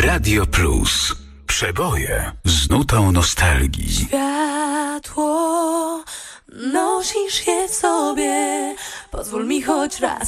Radio Plus. Przeboje z nutą nostalgii. Światło, nosisz je w sobie. Pozwól mi choć raz